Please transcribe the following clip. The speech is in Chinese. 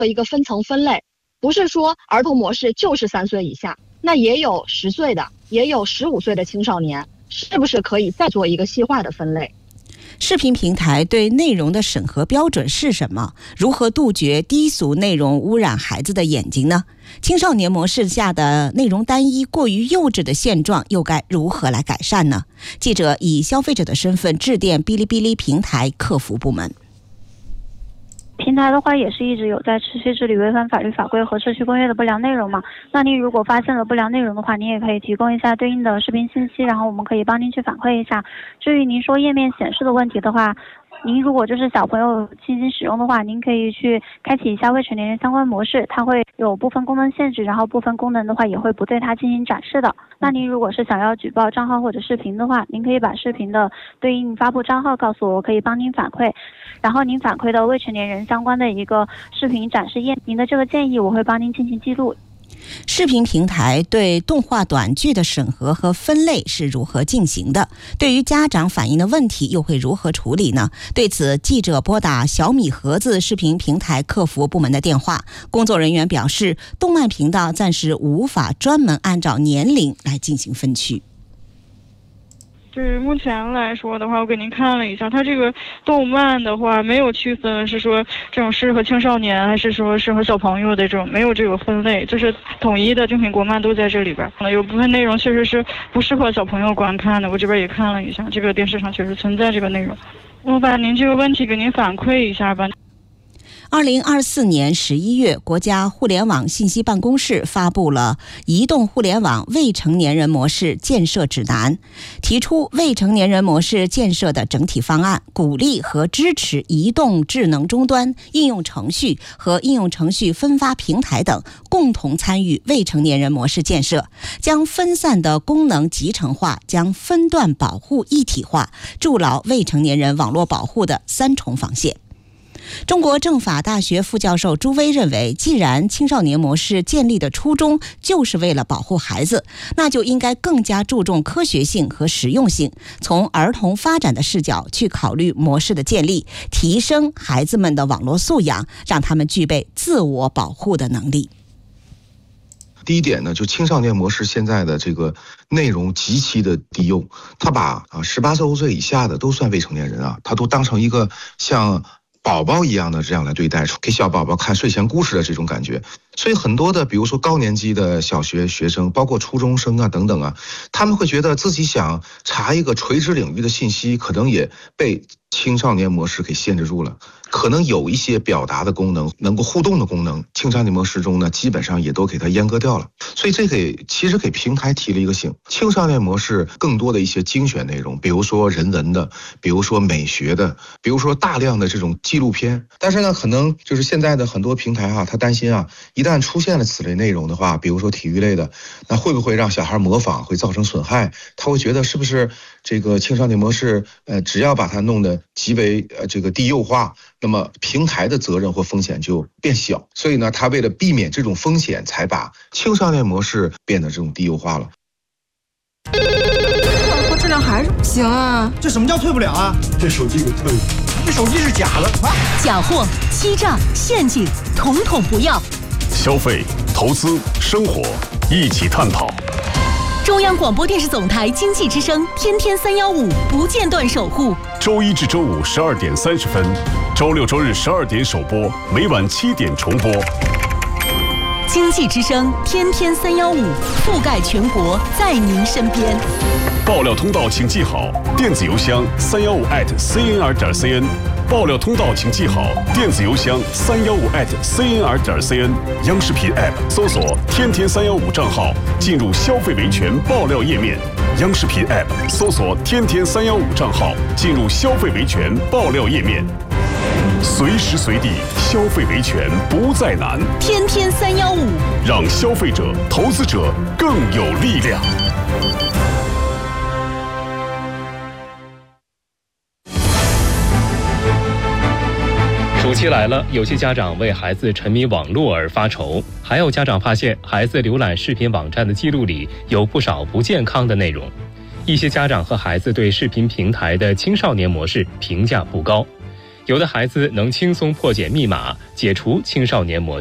一个分层分类，不是说儿童模式就是3岁以下，那也有10岁的，也有15岁的青少年，是不是可以再做一个细化的分类？ 视频平台对内容的审核标准是什么？如何杜绝低俗内容污染孩子的眼睛呢？青少年模式下的内容单一、过于幼稚的现状又该如何来改善呢？记者以消费者的身份致电哔哩哔哩平台客服部门。 平台的话也是一直有在持续治理违反法律法规和社区公约的不良内容嘛。那您如果发现了不良内容的话，您也可以提供一下对应的视频信息，然后我们可以帮您去反馈一下。至于您说页面显示的问题的话，您如果就是小朋友进行使用的话，您可以去开启一下未成年人相关模式，它会有部分功能限制，然后部分功能的话也会不对它进行展示的。那您如果是想要举报账号或者视频的话，您可以把视频的对应发布账号告诉我，我可以帮您反馈。然后您反馈的未成年人相关的一个视频展示页，您的这个建议我会帮您进行记录。 视频平台对动画短剧的审核和分类是如何进行的？对于家长反映的问题又会如何处理呢？对此，记者拨打小米盒子视频平台客服部门的电话，工作人员表示，动漫频道暂时无法专门按照年龄来进行分区。 就是目前来说的话，我给您看了一下，它这个动漫的话没有区分是说这种适合青少年还是说适合小朋友的这种，没有这个分类，就是统一的精品国漫都在这里边。有部分内容确实是不适合小朋友观看的，我这边也看了一下，这个电视上确实存在这个内容。我把您这个问题给您反馈一下吧。 2024年11月，国家互联网信息办公室发布了《移动互联网未成年人模式建设指南》，提出未成年人模式建设的整体方案，鼓励和支持移动智能终端、应用程序和应用程序分发平台等共同参与未成年人模式建设，将分散的功能集成化，将分段保护一体化，筑牢未成年人网络保护的3重防线。中国政法大学副教授朱威认为，既然青少年模式建立的初衷就是为了保护孩子，那就应该更加注重科学性和实用性，从儿童发展的视角去考虑模式的建立，提升孩子们的网络素养，让他们具备自我保护的能力。 第一点呢，就青少年模式现在的这个内容极其的低幼，他把18周岁以下的都算未成年人啊，他都当成一个像宝宝一样的这样来对待，给小宝宝看睡前故事的这种感觉。所以很多的比如说高年级的小学学生，包括初中生啊等等啊，他们会觉得自己想查一个垂直领域的信息，可能也被青少年模式给限制住了。可能有一些表达的功能，能够互动的功能，青少年模式中呢，基本上也都给它阉割掉了。所以这其实给平台提了一个醒，青少年模式更多的一些精选内容，比如说人文的，比如说美学的，比如说大量的这种纪录片。但是呢，可能就是现在的很多平台啊，他担心啊，一旦出现了此类内容的话，比如说体育类的，那会不会让小孩模仿，会造成损害？他会觉得是不是这个青少年模式，只要把它弄得极为这个低幼化，那么平台的责任或风险就变小。所以呢，他为了避免这种风险，才把青少年模式变得这种低幼化了。 我质量还是不行啊！ 这什么叫退不了啊？这手机给退了，这手机是假的啊！ 假货、欺诈、陷阱，统统不要。 消费、投资、生活，一起探讨。 中央广播电视总台经济之声，天天315，不间断守护。 周一至周五12点30分，周六周日12点首播，每晚7点重播。 经济之声，天天315，覆盖全国，在您身边。 爆料通道请记好，电子邮箱315@cnr.cn。爆料通道请记好，电子邮箱315@cnr.cn。央视频 App 搜索“天天315”账号，进入消费维权爆料页面。央视频 App 搜索“天天315”账号，进入消费维权爆料页面。随时随地消费维权不再难， 天天315， 让消费者、投资者更有力量。 暑期来了，有些家长为孩子沉迷网络而发愁，还有家长发现孩子浏览视频网站的记录里有不少不健康的内容。一些家长和孩子对视频平台的青少年模式评价不高。 有的孩子能轻松破解密码，解除青少年模式。